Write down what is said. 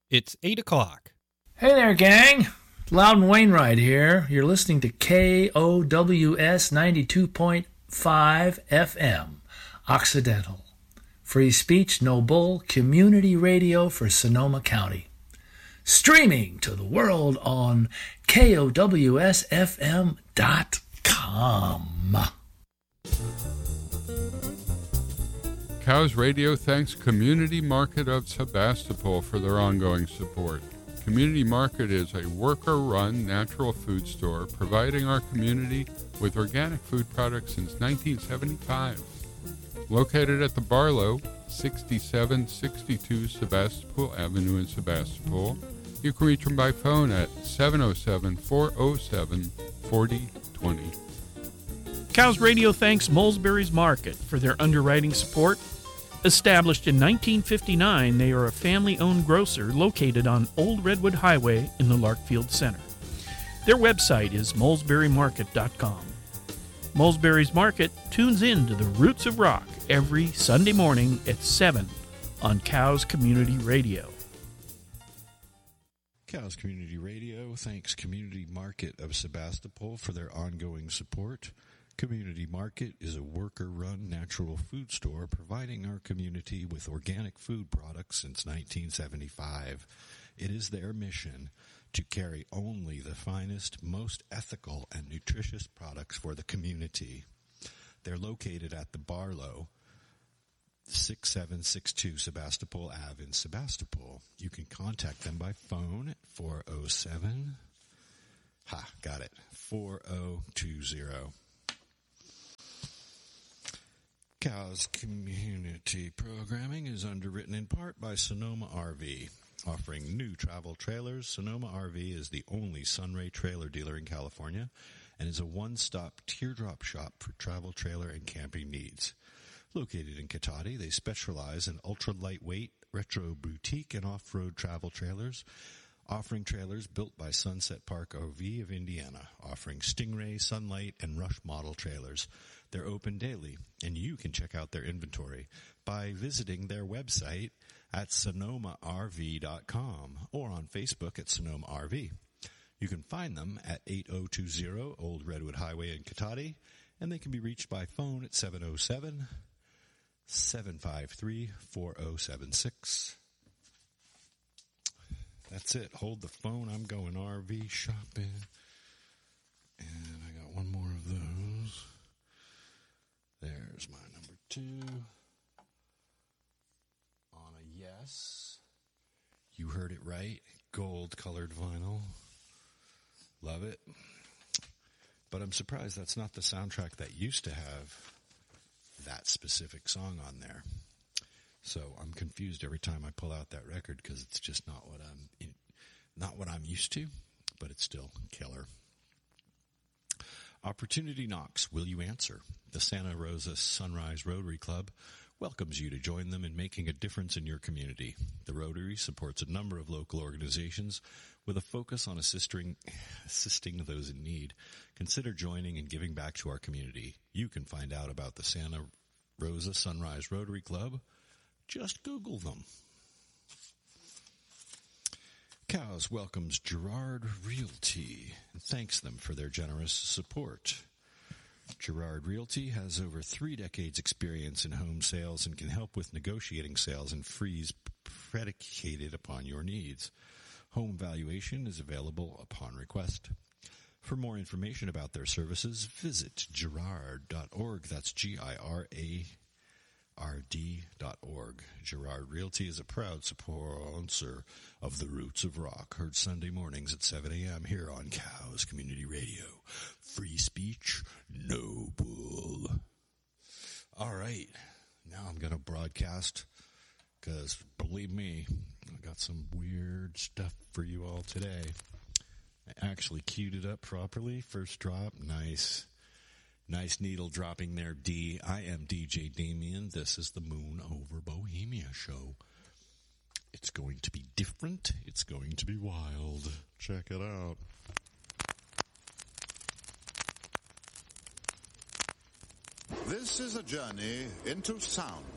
It's 8 o'clock. Hey there, gang. Loudon Wainwright here. You're listening to KOWS 92.5 FM, Occidental. Free speech, no bull, community radio for Sonoma County. Streaming to the world on KOWSFM.com. Cows Radio thanks Community Market of Sebastopol for their ongoing support. Community Market is a worker-run natural food store providing our community with organic food products since 1975. Located at the Barlow, 6762 Sebastopol Avenue in Sebastopol, you can reach them by phone at 707-407-4020. Cows Radio thanks Molesbury's Market for their underwriting support. Established in 1959, they are a family-owned grocer located on Old Redwood Highway in the Larkfield Center. Their website is molesburymarket.com. Molesbury's Market tunes in to the Roots of Rock every Sunday morning at 7 on Cows Community Radio. Cows Community Radio thanks Community Market of Sebastopol for their ongoing support. Community Market is a worker-run natural food store providing our community with organic food products since 1975. It is their mission to carry only the finest, most ethical, and nutritious products for the community. They're located at the Barlow, 6762 Sebastopol Ave in Sebastopol. You can contact them by phone at 407 4020. Cows Community Programming is underwritten in part by Sonoma RV. Offering new travel trailers, Sonoma RV is the only Sunray trailer dealer in California and is a one-stop teardrop shop for travel trailer and camping needs. Located in Cotati, they specialize in ultra-lightweight, retro boutique, and off-road travel trailers, offering trailers built by Sunset Park RV of Indiana, offering Stingray, Sunlight, and Rush model trailers. They're open daily, and you can check out their inventory by visiting their website at sonomarv.com or on Facebook at Sonoma RV. You can find them at 8020 Old Redwood Highway in Cotati, and they can be reached by phone at 707-753-4076. That's it. Hold the phone. I'm going RV shopping. And I got one more of those. There's my number 2. On a yes. You heard it right. Gold-colored vinyl. Love it. But I'm surprised that's not the soundtrack that used to have that specific song on there. So I'm confused every time I pull out that record because it's just not what I'm used to, but it's still killer. Opportunity knocks. Will you answer? The Santa Rosa Sunrise Rotary Club welcomes you to join them in making a difference in your community. The Rotary supports a number of local organizations with a focus on assisting those in need. Consider joining and giving back to our community. You can find out about the Santa Rosa Sunrise Rotary Club. Just Google them. Cows welcomes Gerard Realty and thanks them for their generous support. Gerard Realty has over 3 decades experience in home sales and can help with negotiating sales and fees predicated upon your needs. Home valuation is available upon request. For more information about their services, visit girard.org. That's GIRARD.org. Gerard Realty is a proud sponsor of the Roots of Rock. Heard Sunday mornings at 7 a.m. here on Cows Community Radio. Free speech, no bull. All right. Now I'm going to broadcast because, believe me, I got some weird stuff for you all today. I actually queued it up properly. First drop. Nice. Nice needle dropping there, D. I am DJ Damien. This is the Moon Over Bohemia show. It's going to be different. It's going to be wild. Check it out. This is a journey into sound.